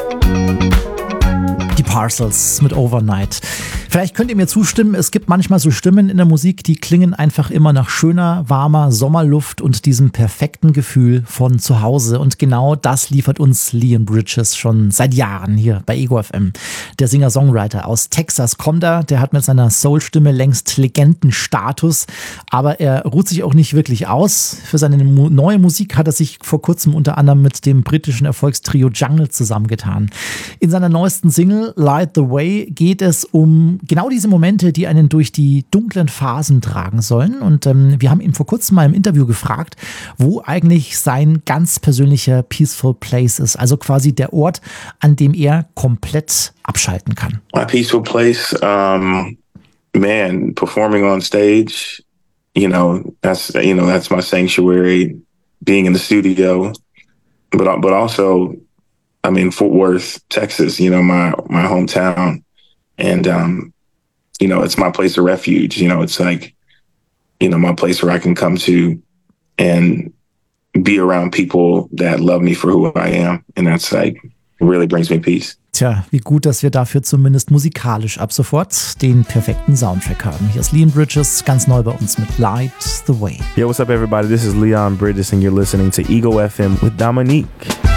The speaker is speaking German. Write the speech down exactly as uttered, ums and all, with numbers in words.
Die Parcels mit Overnight. Vielleicht könnt ihr mir zustimmen, es gibt manchmal so Stimmen in der Musik, die klingen einfach immer nach schöner, warmer Sommerluft und diesem perfekten Gefühl von zu Hause. Und genau das liefert uns Leon Bridges schon seit Jahren hier bei Ego F M. Der Singer-Songwriter aus Texas kommt er, der hat mit seiner Soul-Stimme längst Legendenstatus, aber er ruht sich auch nicht wirklich aus. Für seine neue Musik hat er sich vor kurzem unter anderem mit dem britischen Erfolgstrio Jungle zusammengetan. In seiner neuesten Single Light the Way geht es um genau diese Momente, die einen durch die dunklen Phasen tragen sollen. Und ähm, wir haben ihn vor kurzem mal im Interview gefragt, wo eigentlich sein ganz persönlicher Peaceful Place ist. Also quasi der Ort, an dem er komplett abschalten kann. My peaceful place, um, man, performing on stage, you know, that's, you know, that's my sanctuary, being in the studio, but, but also, I mean, Fort Worth, Texas, you know, my, my hometown. And, um, you know, it's my place of refuge. You know, it's like, you know, my place where I can come to and be around people that love me for who I am. And that's like, really brings me peace. Tja, wie gut, dass wir dafür zumindest musikalisch ab sofort den perfekten Soundtrack haben. Hier ist Leon Bridges, ganz neu bei uns mit Light the Way. Yo, what's up everybody? This is Leon Bridges and you're listening to Ego F M with Dominique.